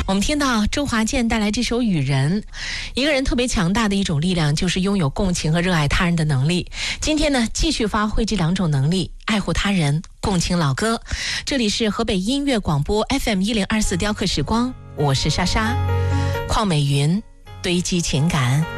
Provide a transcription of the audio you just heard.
我们听到周华健带来这首《雨人》。一个人特别强大的一种力量，就是拥有共情和热爱他人的能力。今天呢，继续发挥这两种能力，爱护他人，共情老歌。这里是河北音乐广播 FM1024雕刻时光，我是莎莎。邝美云，堆积情感。